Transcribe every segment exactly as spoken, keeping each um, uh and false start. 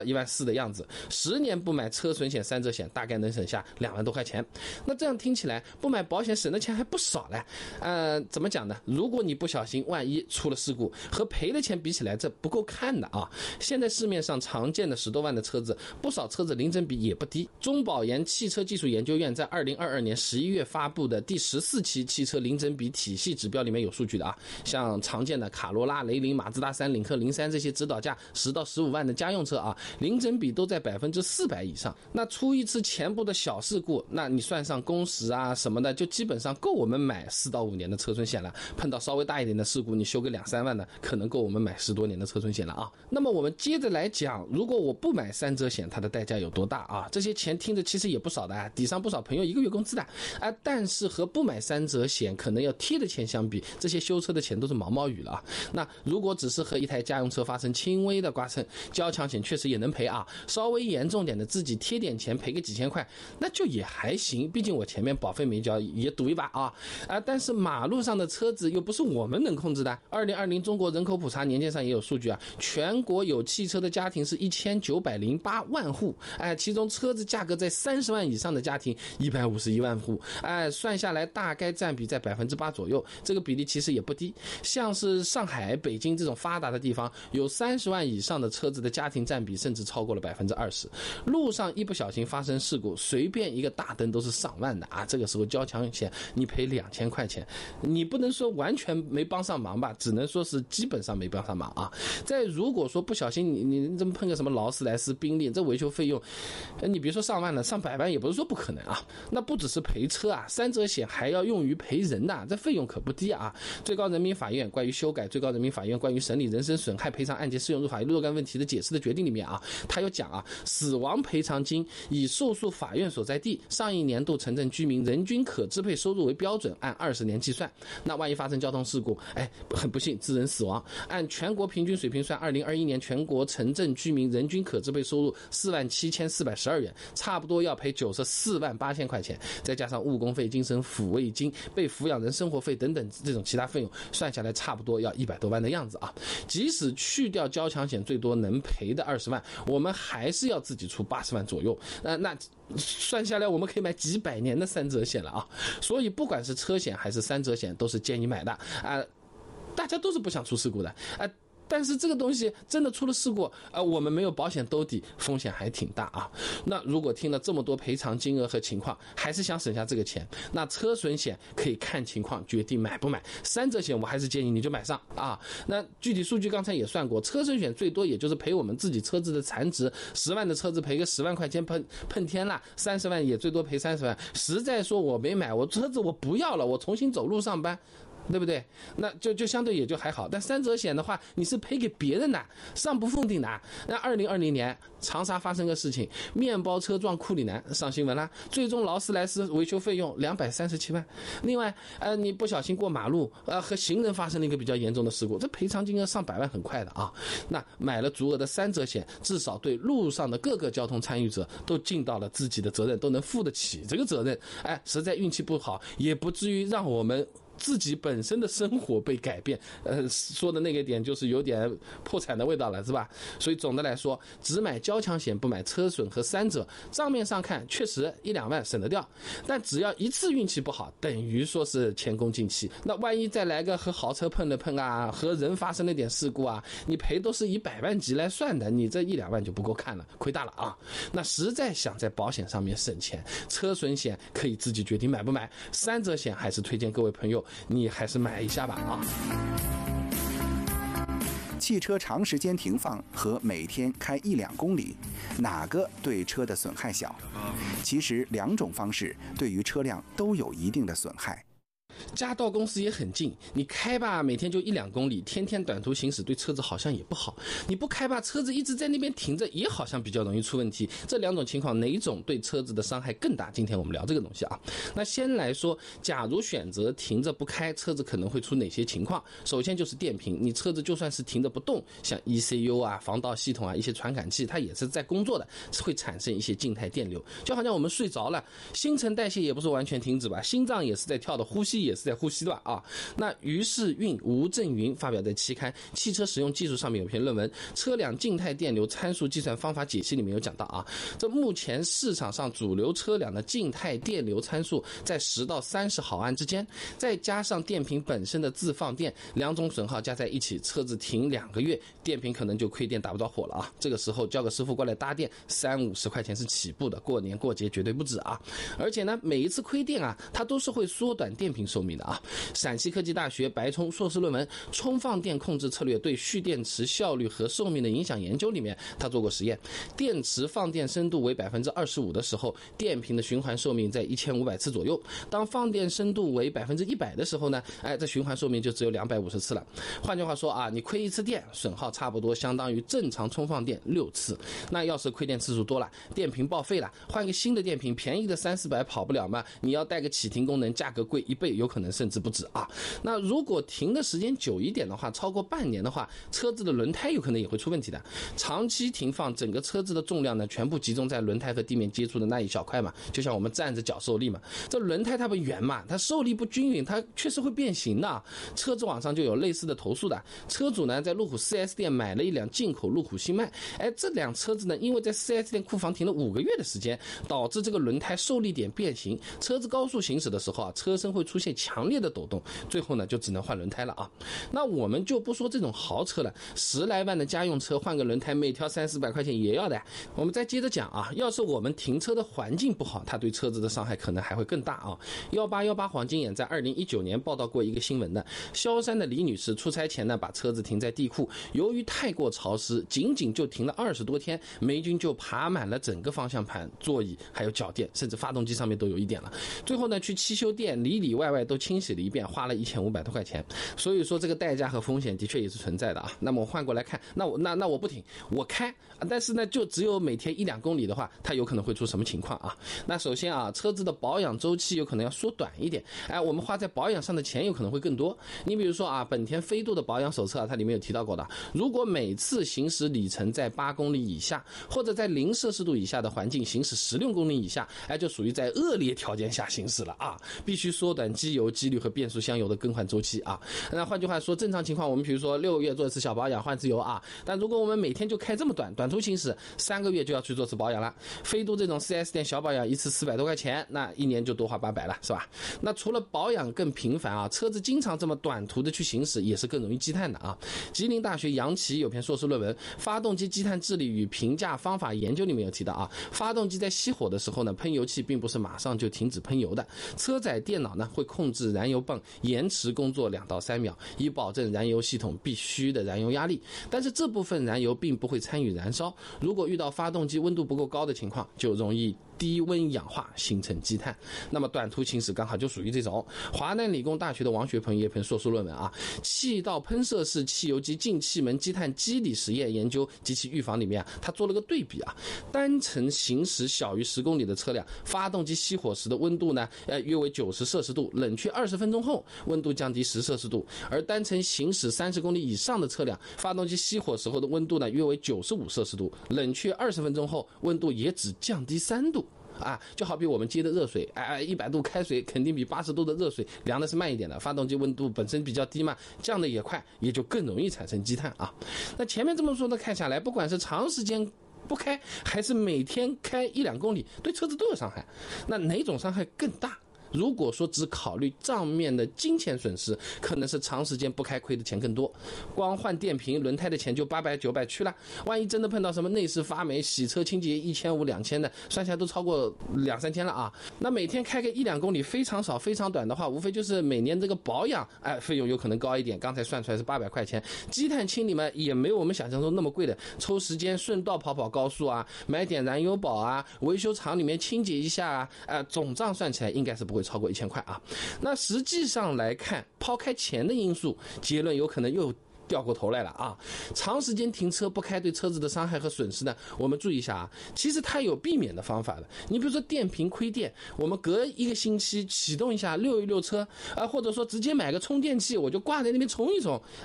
一万四的样子，十年不买车损险、三者险，大概能省下两万多块钱。那这样听起来，不买保险省的钱还不少嘞。呃，怎么讲呢？如果你不小心，万一出了事故，和赔的钱比起来，这不够看的啊。现在市面上常见的十多万的车子，不少车子零整比也不低。中保研汽车技术研究院在二零二二年十一月发布的第十四期汽车零整比体系指标里面有数据的啊。像常见的卡罗拉、雷凌、马自达三、领克零三这些指导价十到十五万的家用车啊，零整比都在百分之四百以上。那出一次前部的小事故，那你算上工时啊什么的，就基本上够我们买四到五年的车损险了。碰到稍微大一点的事故，你修个两三万的，可能够我们买十多年的车损险了啊。那么我们接着来讲，如果我不买三者险，它的代价有多大啊？这些钱听着其实也不少的啊，抵上不少朋友一个月工资的啊。但是和不买三者险可能要贴的钱相比，这些修车的钱都是毛毛雨了啊。那如果只是和一台家用车发生轻微的刮蹭，交强险确实也能赔啊，稍微严重点的自己贴点钱赔个几千块，那就也还行，毕竟我前面保费没交也赌一把啊啊！但是马路上的车子又不是我们能控制的。二零二零中国人口普查年鉴上也有数据啊，全国有汽车的家庭是一千九百零八万户，哎，其中车子价格在三十万以上的家庭一百五十一万户，哎，算下来大概占比在百分之八左右，这个比例其实也不低。像是上海、北京这种发达的地方，有三十万以上的车子的家庭占比甚至超过了百分之二十。路上一不小心发生事故，随便一个大灯都是上万的啊！这个时候交强险你赔两千块钱，你不能说完全没帮上忙吧，只能说是基本上没帮上忙啊。再如果说不小心你你这么碰个什么劳斯莱斯、宾利，这维修费用，你别说上万了，上百万也不是说不可能啊。那不只是赔车啊，三者险还要用于赔人呐、啊，这费用可不低啊。最高人民法院关于修改最高人民法院关于审理人身损害赔偿案件适用入法律若干问题的解释的决定里面啊，他有讲啊，死亡赔偿金以受诉法院所在地上一年度城镇居民人均可支配收入为标准，按二十年计算。那万一发生交通事故，哎，很不幸致人死亡，按全国平均水平算，二零二一年全国城镇居民人均可支配收入四万七千四百十二元，差不多要赔九十四万八千块钱，再加上误工费、精神抚慰金、被抚养人生活费等等这种其他费用，算下来差不多要一百多万的样子啊。即使去掉交强险最多能赔的二十万，我们还是要自己出八十万左右。那那算下来我们可以买几百年的三者险了啊。所以不管是车险还是三者险都是建议买的啊。大家都是不想出事故的啊。但是这个东西真的出了事故，呃，我们没有保险兜底，风险还挺大啊。那如果听了这么多赔偿金额和情况，还是想省下这个钱，那车损险可以看情况决定买不买，三者险我还是建议你就买上啊。那具体数据刚才也算过，车损险最多也就是赔我们自己车子的残值，十万的车子赔个十万块钱碰碰天了，三十万也最多赔三十万。实在说我没买，我车子我不要了，我重新走路上班。对不对？那就就相对也就还好，但三者险的话，你是赔给别人的，上不封顶的。那二零二零年长沙发生个事情，面包车撞库里南上新闻啦，最终劳斯莱斯维修费用两百三十七万。另外，呃，你不小心过马路，呃，和行人发生了一个比较严重的事故，这赔偿金额上百万很快的啊。那买了足额的三者险，至少对路上的各个交通参与者都尽到了自己的责任，都能负得起这个责任。哎，实在运气不好，也不至于让我们自己本身的生活被改变，呃，说的那个点就是有点破产的味道了，是吧？所以总的来说，只买交强险不买车损和三者，账面上看确实一两万省得掉，但只要一次运气不好，等于说是前功尽弃。那万一再来个和豪车碰了碰啊，和人发生了点事故啊，你赔都是以百万级来算的，你这一两万就不够看了，亏大了啊！那实在想在保险上面省钱，车损险可以自己决定买不买，三者险还是推荐各位朋友你还是买一下吧啊！ 汽车长时间停放和每天开一两公里，哪个对车的损害小？其实两种方式对于车辆都有一定的损害。 家到公司也很近，你开吧每天就一两公里，天天短途行驶对车子好像也不好，你不开吧车子一直在那边停着也好像比较容易出问题。这两种情况哪种对车子的伤害更大？今天我们聊这个东西啊。那先来说，假如选择停着不开，车子可能会出哪些情况？首先就是电瓶，你车子就算是停着不动，像 E C U 啊、防盗系统啊、一些传感器，它也是在工作的，会产生一些静态电流，就好像我们睡着了，新陈代谢也不是完全停止吧，心脏也是在跳的，呼吸也也是在呼吸的吧啊。那于世运、吴正云发表在期刊《汽车使用技术》上面有篇论文《车辆静态电流参数计算方法解析》，里面有讲到啊，这目前市场上主流车辆的静态电流参数在十到三十毫安之间，再加上电瓶本身的自放电，两种损耗加在一起，车子停两个月，电瓶可能就亏电打不着火了啊。这个时候叫个师傅过来搭电，三五十块钱是起步的，过年过节绝对不止啊。而且呢，每一次亏电啊，它都是会缩短电瓶寿命的啊。陕西科技大学白聪硕士论文《充放电控制策略对蓄电池效率和寿命的影响研究》里面，他做过实验，电池放电深度为百分之二十五的时候，电瓶的循环寿命在一千五百次左右；当放电深度为百分之一百的时候呢，哎，这循环寿命就只有两百五十次了。换句话说啊，你亏一次电，损耗差不多相当于正常充放电六次。那要是亏电次数多了，电瓶报废了，换个新的电瓶，便宜的三四百跑不了嘛，你要带个启停功能，价格贵一倍，有可能甚至不止啊。那如果停的时间久一点的话，超过半年的话，车子的轮胎有可能也会出问题的。长期停放，整个车子的重量呢，全部集中在轮胎和地面接触的那一小块嘛，就像我们站着脚受力嘛。这轮胎它不圆嘛，它受力不均匀，它确实会变形的。车子网上就有类似的投诉的，车主呢在路虎 四 S 店买了一辆进口路虎新迈，哎，这辆车子呢，因为在 四 S 店库房停了五个月的时间，导致这个轮胎受力点变形，车子高速行驶的时候啊，车身会出现强烈的抖动，最后呢就只能换轮胎了啊。那我们就不说这种豪车了，十来万的家用车换个轮胎，每条三四百块钱也要的。我们再接着讲啊，要是我们停车的环境不好，它对车子的伤害可能还会更大啊。一八一八黄金眼在二零一九年报道过一个新闻的，萧山的李女士出差前呢，把车子停在地库，由于太过潮湿，仅仅就停了二十多天，霉菌就爬满了整个方向盘、座椅，还有脚垫，甚至发动机上面都有一点了。最后呢，去汽修店里里外外都清洗了一遍，花了一千五百多块钱。所以说这个代价和风险的确也是存在的啊。那么我换过来看，那我那那我不停，我开，但是呢，就只有每天一两公里的话，它有可能会出什么情况啊？那首先啊，车子的保养周期有可能要缩短一点，哎，我们花在保养上的钱有可能会更多。你比如说啊，本田飞度的保养手册啊，它里面有提到过的，如果每次行驶里程在八公里以下，或者在零摄氏度以下的环境行驶十六公里以下，哎，就属于在恶劣条件下行驶了啊，必须缩短机油、机滤和变速箱油的更换周期啊。那换句话说，正常情况我们比如说六个月做一次小保养，换次油啊，但如果我们每天就开这么短短途行驶，三个月就要去做次保养了。飞度这种 四 S 店小保养一次四百多块钱，那一年就多花八百了，是吧？那除了保养更频繁啊，车子经常这么短途的去行驶，也是更容易积碳的啊。吉林大学杨奇有篇硕士论文《发动机积碳治理与评价方法研究》里面有提到啊，发动机在熄火的时候呢，喷油器并不是马上就停止喷油的，车载电脑呢会控制燃油泵延迟工作两到三秒，以保证燃油系统必须的燃油压力。但是这部分燃油并不会参与燃烧，如果遇到发动机温度不够高的情况，就容易低温氧化形成积碳。那么短途行驶刚好就属于这种。华南理工大学的王学鹏也篇硕士论文啊，气道喷射式汽油机进气门积碳机理实验研究及其预防里面啊，他做了个对比啊，单程行驶小于十公里的车辆，发动机熄火时的温度呢，呃，约为九十摄氏度，冷却二十分钟后温度降低十摄氏度，而单程行驶三十公里以上的车辆，发动机熄火时候的温度呢，约为九十五摄氏度，冷却二十分钟后温度也只降低三度。啊，就好比我们接的热水，哎，一百度开水肯定比八十度的热水凉的是慢一点的，发动机温度本身比较低嘛，降的也快，也就更容易产生积碳啊。那前面这么说的看下来，不管是长时间不开，还是每天开一两公里，对车子都有伤害，那哪种伤害更大？如果说只考虑账面的金钱损失，可能是长时间不开亏的钱更多，光换电瓶轮胎的钱就八百九百去了，万一真的碰到什么内饰发霉、洗车清洁一千五两千的，算下来都超过两三千了啊。那每天开个一两公里非常少非常短的话，无非就是每年这个保养哎费用有可能高一点，刚才算出来是八百块钱，积碳清理嘛也没有我们想象中那么贵的，抽时间顺道跑跑高速啊，买点燃油宝啊，维修厂里面清洁一下啊，呃总账算起来应该是不会超过一千块啊。那实际上来看，抛开钱的因素，结论有可能又掉过头来了啊！长时间停车不开对车子的伤害和损失呢，我们注意一下啊，其实它有避免的方法的。你比如说电瓶亏电，我们隔一个星期启动一下，溜一溜车啊，或者说直接买个充电器，我就挂在那边充一充，哎。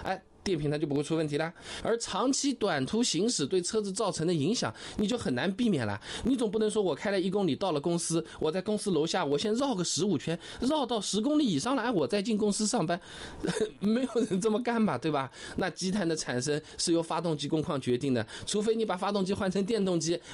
电瓶它就不会出问题啦。而长期短途行驶对车子造成的影响，你就很难避免了。你总不能说我开了一公里到了公司，我在公司楼下我先绕个十五圈，绕到十公里以上来，我再进公司上班，没有人这么干吧，对吧？那积碳的产生是由发动机工况决定的，除非你把发动机换成电动机，